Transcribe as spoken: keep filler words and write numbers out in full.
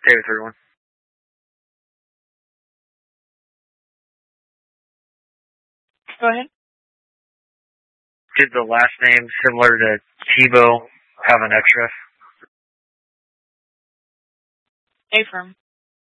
David three one. Go ahead. Did the last name similar to Tebow have an extra? A-firm.